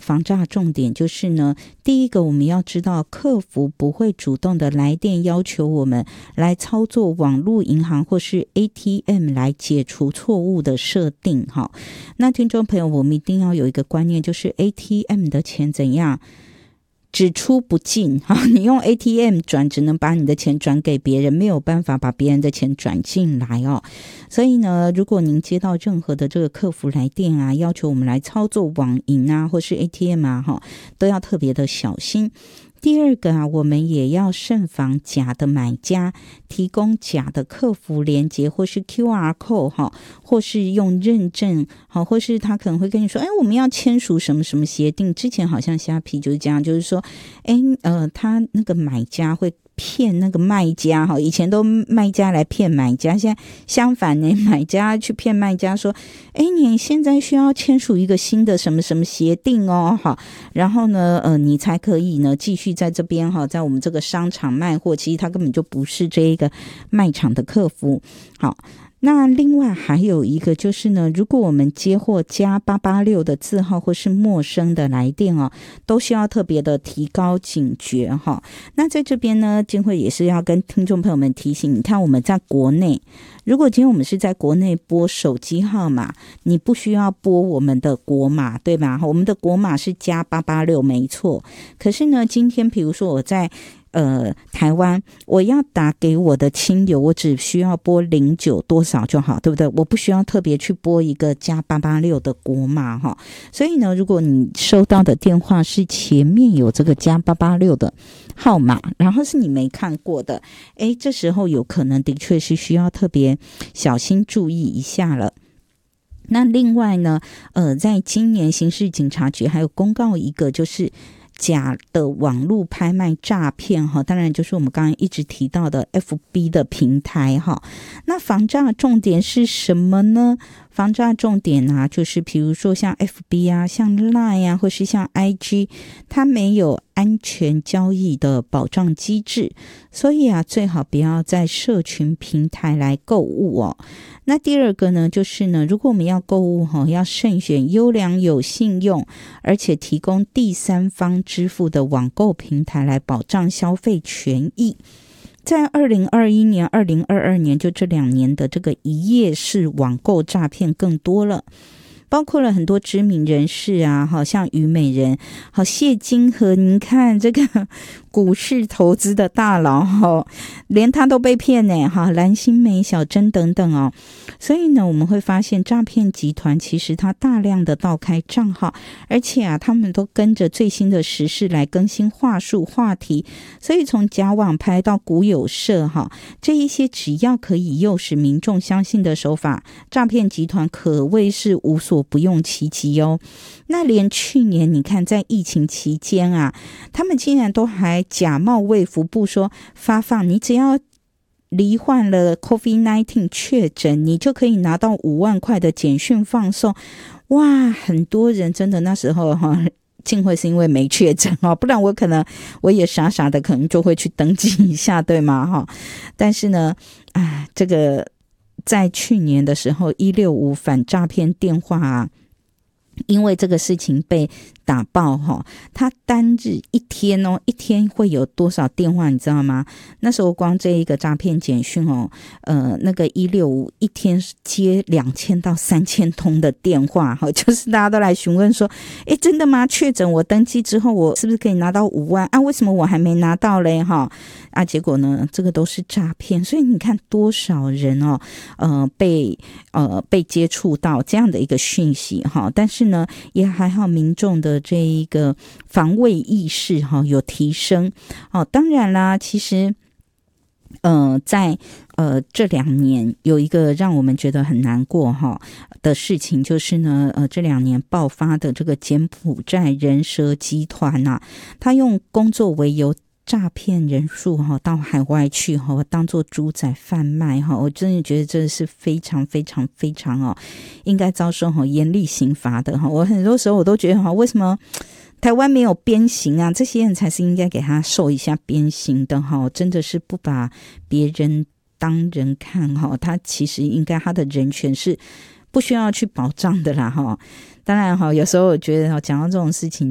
防诈重点就是呢，第一个我们要知道客服不会主动的来电要求我们来操作网络银行或是 ATM 来解除错误的设定。那听众朋友，我们一定要有一个观念，就是 ATM 的钱怎样只出不进，你用 ATM 转只能把你的钱转给别人，没有办法把别人的钱转进来哦。所以呢，如果您接到任何的这个客服来电啊，要求我们来操作网银啊或是 ATM 啊，都要特别的小心。第二个啊，我们也要慎防假的买家提供假的客服连结或是 QR code 或是用认证，或是他可能会跟你说我们要签署什么什么协定。之前好像虾皮就是这样，就是说他那个买家会骗那个卖家，以前都卖家来骗买家，现在相反呢，买家去骗卖家说你现在需要签署一个新的什么什么协定哦，然后呢你才可以呢继续在这边在我们这个商场卖货，其实他根本就不是这一个卖场的客服。好，那另外还有一个就是呢，如果我们接获加886的字号或是陌生的来电都需要特别的提高警觉那在这边呢，金慧也是要跟听众朋友们提醒，你看我们在国内，如果今天我们是在国内拨手机号码，你不需要拨我们的国码，对吧？我们的国码是加886没错，可是呢，今天比如说我在台湾，我要打给我的亲友，我只需要拨09多少就好，对不对？我不需要特别去拨一个加886的国码所以呢，如果你收到的电话是前面有这个加886的号码，然后是你没看过的，这时候有可能的确是需要特别小心注意一下了。那另外呢，在今年刑事警察局还有公告一个，就是假的网络拍卖诈骗当然就是我们刚刚一直提到的 FB 的平台那防诈重点是什么呢？防诈重点啊，就是比如说像 FB 啊，像 Line 啊，或是像 IG， 它没有安全交易的保障机制，所以啊，最好不要在社群平台来购物那第二个呢，就是呢，如果我们要购物要慎选优良有信用，而且提供第三方支付的网购平台来保障消费权益。在2021年、2022年就这2年的这个一页式网购诈骗更多了，包括了很多知名人士啊，像虞美人、谢金河，您看这个股市投资的大佬连他都被骗呢蓝心湄、小珍等等所以呢，我们会发现诈骗集团其实他大量的盗开账号，而且啊，他们都跟着最新的时事来更新话术话题，所以从假网拍到股友社这一些只要可以诱使民众相信的手法，诈骗集团可谓是无所不用其极那连去年你看在疫情期间啊，他们竟然都还假冒卫福部说发放，你只要罹患了 COVID-19 确诊，你就可以拿到5万块的简讯放送。哇，很多人真的那时候竟会是因为没确诊不然我也傻傻的可能就会去登记一下，对吗但是呢这个在去年的时候165反诈骗电话啊，因为这个事情被打爆他单日一天会有多少电话你知道吗？那时候光这一个诈骗简讯那个165一天接2000到3000通的电话就是大家都来询问说真的吗？确诊我登记之后我是不是可以拿到5万啊？为什么我还没拿到嘞结果呢这个都是诈骗。所以你看多少人被接触到这样的一个讯息但是呢也还好民众的这一个防卫意识有提升当然啦，其实在这2年有一个让我们觉得很难过的事情，就是呢这2年爆发的这个柬埔寨人蛇集团他用工作为由诈骗人数到海外去当作猪仔贩卖我真的觉得这是非常非常非常应该遭受严厉刑罚的我很多时候我都觉得为什么台湾没有鞭刑啊？这些人才是应该给他受一下鞭刑的真的是不把别人当人看他其实应该他的人权是不需要去保障的啦当然有时候我觉得讲到这种事情